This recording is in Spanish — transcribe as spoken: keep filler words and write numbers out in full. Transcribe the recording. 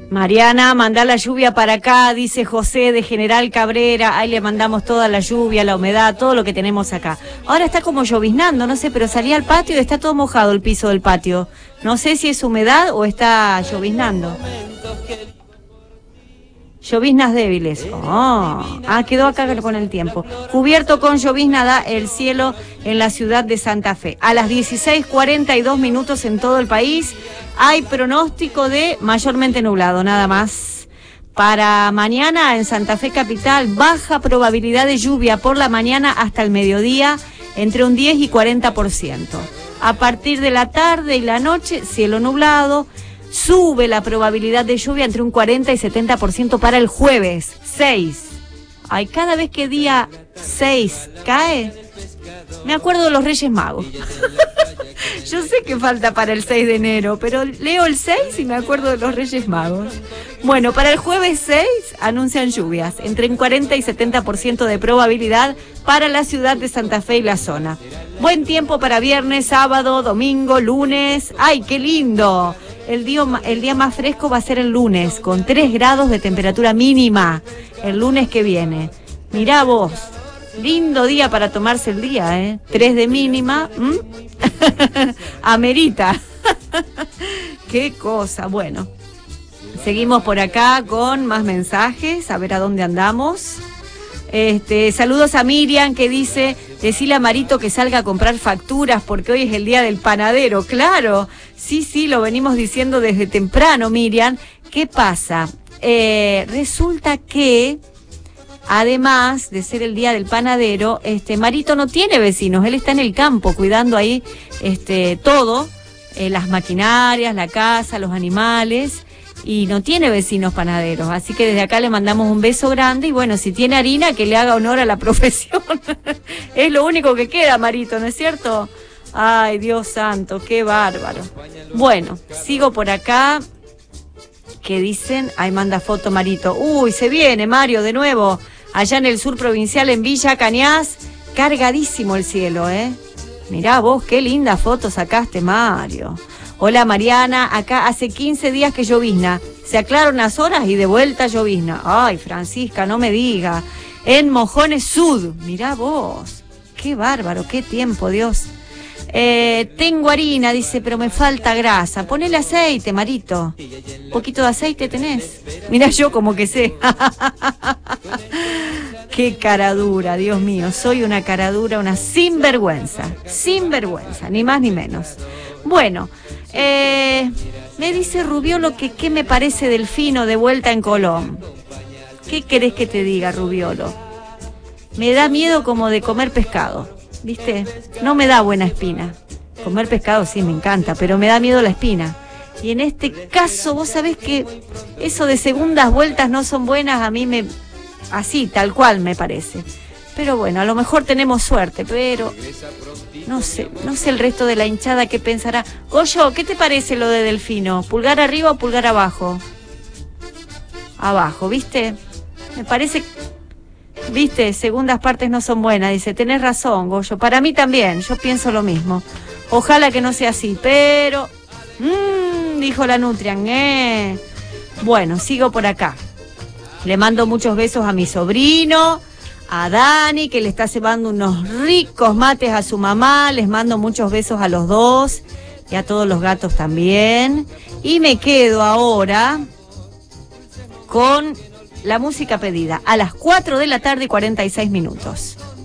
Mariana, mandá la lluvia para acá, dice José de General Cabrera. Ahí le mandamos toda la lluvia, la humedad, todo lo que tenemos acá. Ahora está como lloviznando, no sé, pero salí al patio y está todo mojado el piso del patio. No sé si es humedad o está lloviznando. Lloviznas débiles. Oh, ah, quedó acá con el tiempo. Cubierto con llovizna da el cielo en la ciudad de Santa Fe. A las dieciséis cuarenta y dos minutos en todo el país hay pronóstico de mayormente nublado, nada más. Para mañana en Santa Fe capital, baja probabilidad de lluvia por la mañana hasta el mediodía, entre un diez y cuarenta por ciento. A partir de la tarde y la noche, cielo nublado. Sube la probabilidad de lluvia entre un cuarenta y setenta por ciento para el jueves seis. Ay, cada vez que día seis cae, me acuerdo de los Reyes Magos. Yo sé que falta para el seis de enero, pero leo el seis y me acuerdo de los Reyes Magos. Bueno, para el jueves seis anuncian lluvias, entre un cuarenta y setenta por ciento de probabilidad para la ciudad de Santa Fe y la zona. Buen tiempo para viernes, sábado, domingo, lunes. ¡Ay, qué lindo! El día, el día más fresco va a ser el lunes, con tres grados de temperatura mínima, el lunes que viene. Mirá vos, lindo día para tomarse el día, ¿eh? tres de mínima, amerita. Qué cosa, bueno. Seguimos por acá con más mensajes, a ver a dónde andamos. Este, saludos a Miriam que dice, decile a Marito que salga a comprar facturas porque hoy es el día del panadero. Claro, sí, sí, lo venimos diciendo desde temprano, Miriam. ¿Qué pasa? Eh, resulta que, además de ser el día del panadero, este, Marito no tiene vecinos, él está en el campo cuidando ahí este, todo, eh, las maquinarias, la casa, los animales. Y no tiene vecinos panaderos, así que desde acá le mandamos un beso grande y bueno, si tiene harina, que le haga honor a la profesión. Es lo único que queda, Marito, ¿no es cierto? Ay, Dios santo, qué bárbaro. Bueno, sigo por acá. ¿Qué dicen? Ahí manda foto Marito. Uy, se viene Mario de nuevo, allá en el sur provincial, en Villa Cañas, cargadísimo el cielo, ¿eh? Mirá vos, qué linda foto sacaste, Mario. Hola Mariana, acá hace quince días que llovizna, se aclaran unas horas y de vuelta llovizna. Ay, Francisca, no me diga. En Mojones Sud, mirá vos, qué bárbaro, qué tiempo, Dios. Eh, tengo harina, dice, pero me falta grasa. Ponele aceite, Marito. ¿Un poquito de aceite tenés? Mirá yo como que sé. Qué caradura, Dios mío, soy una caradura, una sinvergüenza, sinvergüenza, ni más ni menos. Bueno, eh, me dice Rubiolo que qué me parece Delfino de vuelta en Colón. ¿Qué querés que te diga, Rubiolo? Me da miedo como de comer pescado, ¿viste? No me da buena espina. Comer pescado sí me encanta, pero me da miedo la espina. Y en este caso, vos sabés que eso de segundas vueltas no son buenas, a mí me... Así, tal cual me parece. Pero bueno, a lo mejor tenemos suerte, pero... No sé, no sé el resto de la hinchada qué pensará. Goyo, ¿qué te parece lo de Delfino? ¿Pulgar arriba o pulgar abajo? Abajo, ¿viste? Me parece... ¿Viste? Segundas partes no son buenas. Dice, tenés razón, Goyo. Para mí también, yo pienso lo mismo. Ojalá que no sea así, pero... Mmm, dijo la Nutrian, eh. Bueno, sigo por acá. Le mando muchos besos a mi sobrino, a Dani, que le está cebando unos ricos mates a su mamá. Les mando muchos besos a los dos y a todos los gatos también. Y me quedo ahora con la música pedida a las cuatro de la tarde y cuarenta y seis minutos.